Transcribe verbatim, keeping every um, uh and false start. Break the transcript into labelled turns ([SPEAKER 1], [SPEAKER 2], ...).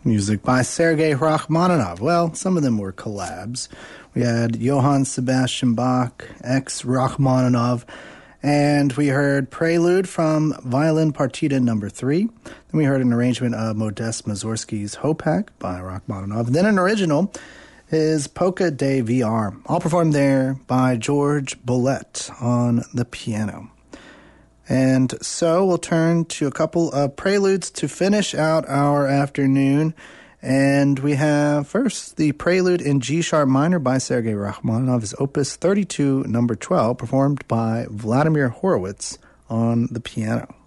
[SPEAKER 1] Music by Sergei Rachmaninoff. Well, some of them were collabs. We had Johann Sebastian Bach, ex-Rachmaninoff, and we heard Prelude from Violin Partita number three. Then we heard an arrangement of Modest Mussorgsky's Hopak by Rachmaninoff. And then an original is Polka de V R, all performed there by George Bollett on the piano. And so we'll turn to a couple of preludes to finish out our afternoon. And we have first the Prelude in G-sharp minor by Sergei Rachmaninoff, his Opus thirty-two, number twelve, performed by Vladimir Horowitz on the piano.